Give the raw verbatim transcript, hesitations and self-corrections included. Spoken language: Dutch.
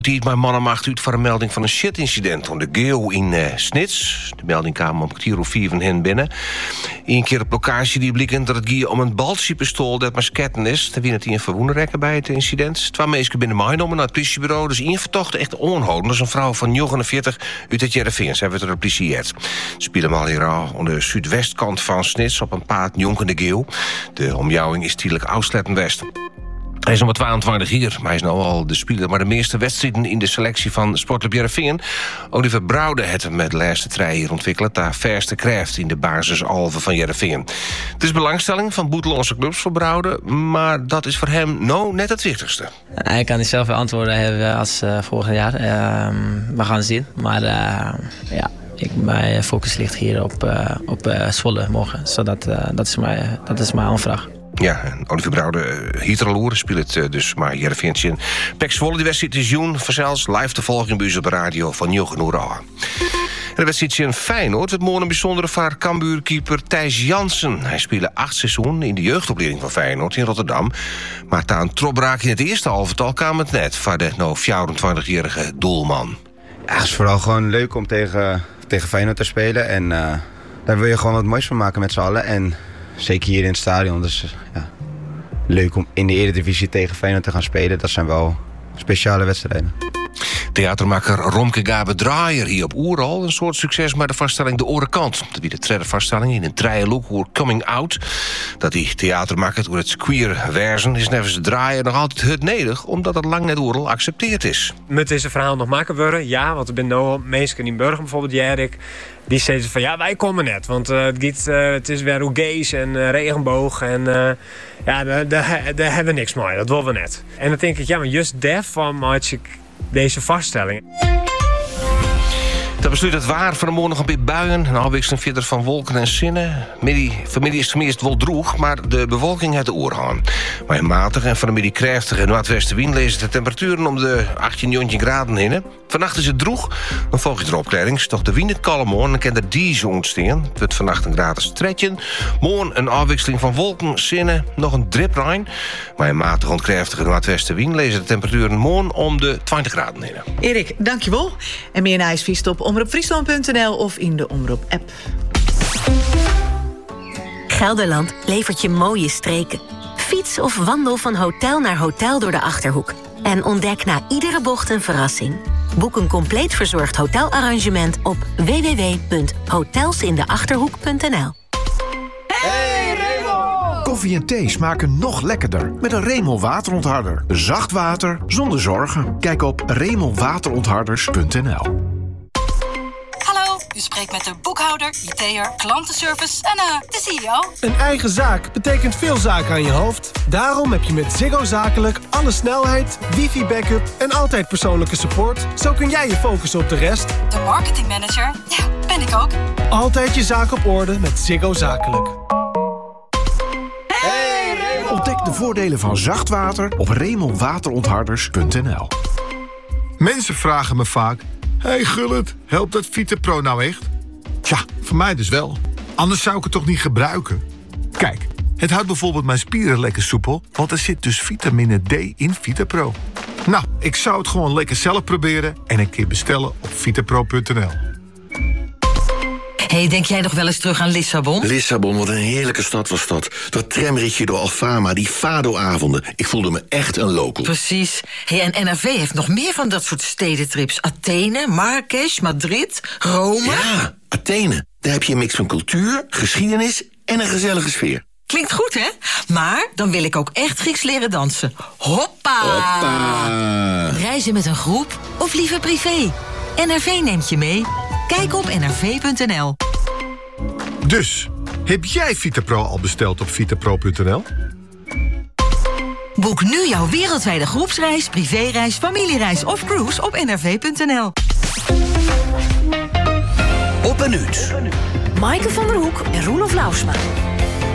Die mijn mannen macht uit voor een melding van een shitincident aan de Geo in uh, Snits. De melding kwam om kwartier of vier van hen binnen. Eén keer op locatie die blikken dat het ging om een baltje-pistool dat maar sketten is. Ter wie het in verwoenen rekken bij het incident. Twee mensen binnen mij genomen naar het politiebureau. Dus één vertochte echt onhouden. Dat is een vrouw van negenenveertig uit het Jereveen. Ze hebben het er de politie uit. Ze spelen al hier aan de zuidwestkant van Snits op een paard jonken de Geo. De omjouwing is tijdelijk Oud-Slettenwest. Hij is nog maar tweeëntwintig hier, maar hij is nou al de speler. Maar de meeste wedstrijden in de selectie van Sportclub Jereveen. Oliver Brouwde het met de laatste trein hier ontwikkeld. Daar verste krijgt in de basisalven van Jereveen. Het is belangstelling van buitenlandse clubs voor Brouwde. Maar dat is voor hem nou net het wichtigste. Hij kan dezelfde antwoorden hebben als uh, vorig jaar. Uh, we gaan zien. Maar uh, ja, ik, mijn focus ligt hier op, uh, op uh, Zwolle morgen. Zodat, uh, dat, is mijn, dat is mijn aanvraag. Ja, en Oliver Brouwde, uh, Hieterloer speelt uh, dus maar Jereveentje in. Pek Zwolle, die wedstrijd is Joen. Vanzelfs live te volgen bij ons op de radio van Jochen Noera. En de wedstrijd in Feyenoord. Het morgen een bijzondere vaar Cambuurkeeper Thijs Jansen. Hij speelde acht seizoen in de jeugdopleiding van Feyenoord in Rotterdam. Maar na een tropbraak in het eerste halftal kwam het net voor de nou vierentwintigjarige doelman. Ja, het is vooral gewoon leuk om tegen, tegen Feyenoord te spelen. En uh, daar wil je gewoon wat moois van maken met z'n allen. En zeker hier in het stadion. Dus ja, leuk om in de Eredivisie tegen Feyenoord te gaan spelen. Dat zijn wel speciale wedstrijden. Theatermaker Romke Gabe Draaier hier op Oeral. Een soort succes met de vaststelling De Orenkant. Dat wie de tweede vaststelling in een trialoog over Coming Out. Dat die theatermaker door het queer versen is nevens Draaier nog altijd het nedig, omdat het lang net Oeral accepteerd is. Moet deze verhaal nog maken worden? Ja, want er zijn nou mensen in Burger bijvoorbeeld, Jerik, die zeggen van ja, wij komen net. Want uh, het, gaat, uh, het is weer hoe gays en uh, regenboog. En uh, ja, daar, daar, daar hebben we niks mee. Dat willen we net. En dan denk ik, ja, maar juist daarvan maak ik deze vaststelling. Dat besluit het waar voor de morgen nog een beetje buien. Een afwisseling verder van wolken en zinnen. Familie is tenminste wel droeg, maar de bewolking heeft de oor gaan. Maar in matig en van de middag krachtige noordwestenwind lezen de temperaturen om de achttien, negentien graden heen. Vannacht is het droeg, dan volg je de opklaring. Toch de wind het kalm aan en kan er diesel ontstaan. Het wordt vannacht een graden stretchen. Morgen een afwisseling van wolken, zinnen, nog een driprein. Maar in matig ontkrachtige noordwestenwind lezen de temperaturen morgen om de twintig graden heen. Erik, dankjewel. En meer ijsvies op omroep friesland punt n l of in de Omroep-app. Gelderland levert je mooie streken. Fiets of wandel van hotel naar hotel door de Achterhoek. En ontdek na iedere bocht een verrassing. Boek een compleet verzorgd hotelarrangement op w w w punt hotelsindeachterhoek punt n l. Hey Remo! Koffie en thee smaken nog lekkerder met een Remo waterontharder. Zacht water zonder zorgen. Kijk op remo waterontharders punt n l. U spreekt met de boekhouder, I T'er, klantenservice en uh, de C E O. Een eigen zaak betekent veel zaken aan je hoofd. Daarom heb je met Ziggo Zakelijk alle snelheid, wifi-backup en altijd persoonlijke support. Zo kun jij je focussen op de rest. De marketingmanager, ja, ben ik ook. Altijd je zaak op orde met Ziggo Zakelijk. Hey, Remo! Ontdek de voordelen van zacht water op remo waterontharders punt n l. Mensen vragen me vaak: hey Gullit, helpt dat VitaPro nou echt? Tja, voor mij dus wel. Anders zou ik het toch niet gebruiken? Kijk, het houdt bijvoorbeeld mijn spieren lekker soepel, want er zit dus vitamine D in VitaPro. Nou, ik zou het gewoon lekker zelf proberen en een keer bestellen op vitapro punt n l. Hey, denk jij nog wel eens terug aan Lissabon? Lissabon, wat een heerlijke stad was dat. Dat tramritje door Alfama, die Fado-avonden. Ik voelde me echt een local. Precies. Hey, en N R V heeft nog meer van dat soort stedentrips. Athene, Marrakesh, Madrid, Rome. Ja, Athene. Daar heb je een mix van cultuur, geschiedenis en een gezellige sfeer. Klinkt goed, hè? Maar dan wil ik ook echt Grieks leren dansen. Hoppa! Hoppa! Reizen met een groep of liever privé? N R V neemt je mee. Kijk op n r v punt n l. Dus, heb jij VitaPro al besteld op vitapro punt n l? Boek nu jouw wereldwijde groepsreis, privéreis, familiereis of cruise op n r v punt n l. Op een uur. Maaike van der Hoek en Roelof Lausma.